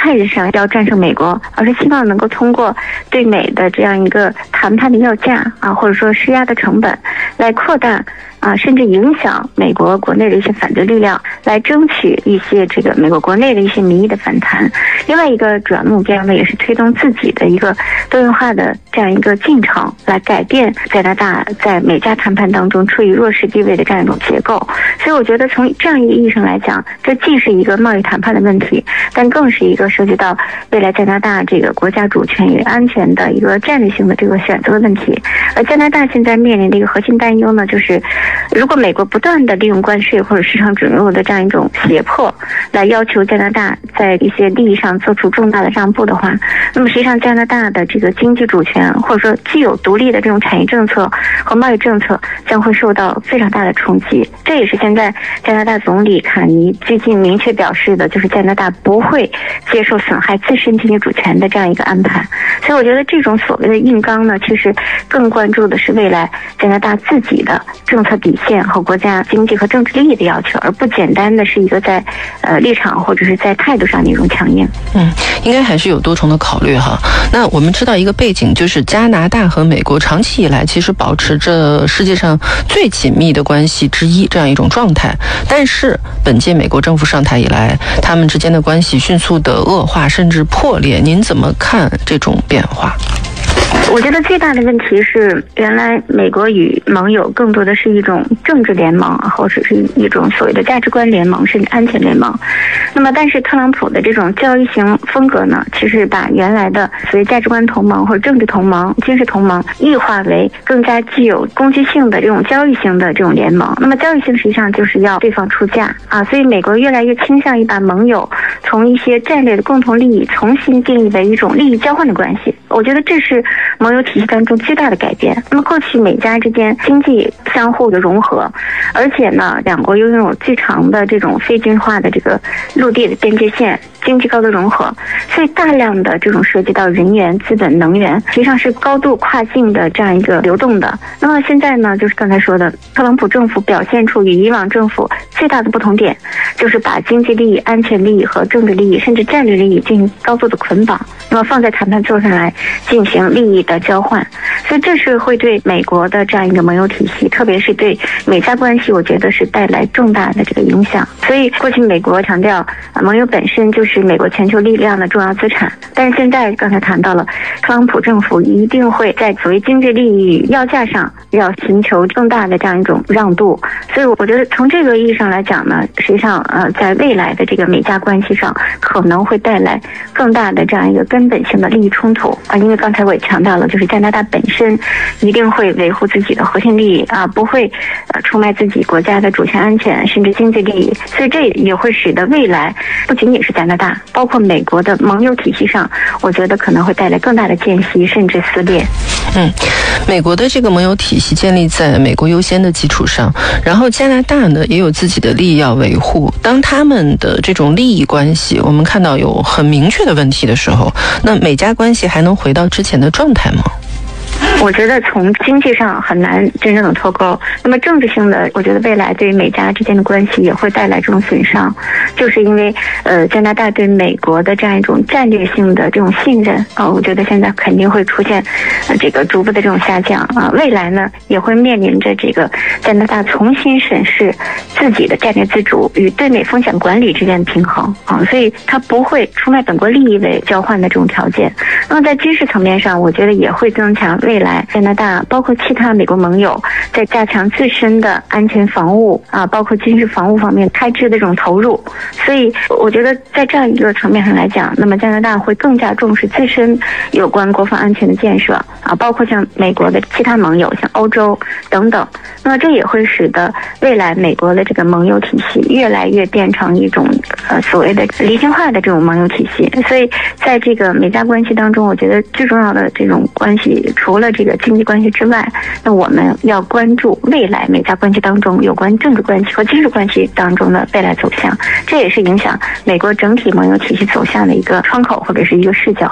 态势上要战胜美国，而是希望能够通过对美的这样一个谈判的要价或者说施压的成本，来扩大甚至影响美国国内的一些反对力量，来争取一些这个美国国内的一些民意的反弹。另外一个主要目标呢，也是推动自己的一个多元化的这样一个进程，来改变加拿大在美加谈判当中处于弱势地位的这样一种结构。所以我觉得从这样一个意义上来讲，这既是一个贸易谈判的问题，但更是一个涉及到未来加拿大这个国家主权与安全的一个战略性的这个选择问题。而加拿大现在面临的一个核心担忧呢，就是如果美国不断的利用关税或者市场准入的这样一种胁迫来要求加拿大在一些利益上做出重大的让步的话，那么实际上加拿大的这个经济主权或者说具有独立的这种产业政策和贸易政策将会受到非常大的冲击。这也是现在加拿大总理卡尼最近明确表示的，就是加拿大不会接受损害自身经济主权的这样一个安排。所以我觉得这种所谓的硬刚呢，其实更关注的是未来加拿大自己的政策底线和国家经济和政治利益的要求，而不简单的是一个在立场或者是在态度上的一种强硬。 应该还是有多重的考虑哈。那我们知道一个背景，就是加拿大和美国长期以来其实保持着世界上最紧密的关系之一这样一种状态，但是本届美国政府上台以来，他们之间的关系迅速的恶化甚至破裂，您怎么看这种变化？ 我觉得最大的问题是，原来美国与盟友更多的是一种政治联盟，或者是一种所谓的价值观联盟，甚至安全联盟。那么但是特朗普的这种交易型风格呢，其实把原来的所谓价值观同盟或者政治同盟、军事同盟异化为更加具有攻击性的这种交易型的这种联盟。那么交易性实际上就是要对方出价所以美国越来越倾向于把盟友从一些战略的共同利益重新定义为一种利益交换的关系。我觉得这是盟友体系当中最大的改变。那么过去美加之间经济相互的融合，而且呢两国又拥有最长的这种非军化的这个陆地的边界线，经济高度融合，所以大量的这种涉及到人员、资本、能源，实际上是高度跨境的这样一个流动的。那么现在呢，就是刚才说的，特朗普政府表现出与以往政府最大的不同点，就是把经济利益、安全利益和政治利益，甚至战略利益进行高度的捆绑，那么放在谈判桌上来进行利益的交换。所以这是会对美国的这样一个盟友体系，特别是对美加关系，我觉得是带来重大的这个影响。所以过去美国强调盟友本身就是美国全球力量的重要资产，但是现在刚才谈到了特朗普政府一定会在所谓经济利益与要价上要寻求更大的这样一种让渡。所以我觉得从这个意义上来讲呢，实际上在未来的这个美加关系上可能会带来更大的这样一个根本性的利益冲突因为刚才我也强调了，就是加拿大本身一定会维护自己的核心利益不会出卖自己国家的主权安全甚至经济利益。所以这也会使得未来不仅仅是加拿大，包括美国的盟友体系上，我觉得可能会带来更大的间隙甚至撕裂。 美国的这个盟友体系建立在美国优先的基础上，然后加拿大呢也有自己的利益要维护。当他们的这种利益关系我们看到有很明确的问题的时候，那美加关系还能回到之前的状态吗？ 我觉得从经济上很难真正的脱钩，那么政治性的，我觉得未来对于美加之间的关系也会带来这种损伤，就是因为加拿大对美国的这样一种战略性的这种信任我觉得现在肯定会出现这个逐步的这种下降未来呢也会面临着这个加拿大重新审视自己的战略自主与对美风险管理之间的平衡所以它不会出卖本国利益为交换的这种条件。那么在军事层面上，我觉得也会增强未来加拿大包括其他美国盟友在加强自身的安全防务包括军事防务方面开支的这种投入。所以我觉得在这样一个层面上来讲，那么加拿大会更加重视自身有关国防安全的建设包括像美国的其他盟友像欧洲等等。那么这也会使得未来美国的这个盟友体系越来越变成一种所谓的理性化的这种盟友体系。所以在这个美加关系当中，我觉得最重要的这种关系除了这个经济关系之外，那我们要关注未来美加关系当中有关政治关系和军事关系当中的未来走向，这也是影响美国整体盟友体系走向的一个窗口或者是一个视角。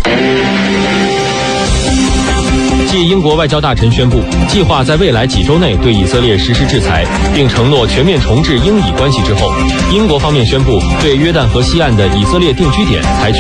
继英国外交大臣宣布计划在未来几周内对以色列实施制裁，并承诺全面重置英以关系之后，英国方面宣布对约旦河西岸的以色列定居点采取